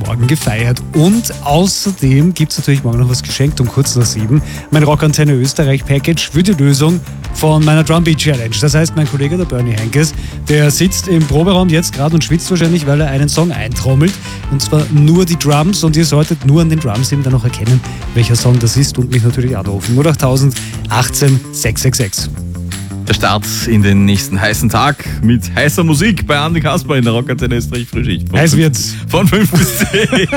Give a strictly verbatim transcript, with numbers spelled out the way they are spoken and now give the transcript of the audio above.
morgen gefeiert. Und außerdem gibt es natürlich morgen noch was geschenkt um kurz nach sieben. Mein Rockantenne Österreich Package für die Lösung von meiner Drumbeat Challenge. Das heißt, mein Kollege, der Bernie Henkes, der sitzt im Proberaum jetzt gerade und schwitzt wahrscheinlich, weil er einen Song eintrommelt. Und zwar nur die Drums. Und ihr solltet nur an den Drums eben dann noch erkennen, welcher Song das ist und mich natürlich anrufen. null acht null null achtzehn sechs sechs sechs. Der Start in den nächsten heißen Tag mit heißer Musik bei Andi Kasper in der Rockantenne Österreich Frühschicht. Heiß wird's. Von fünf bis zehn.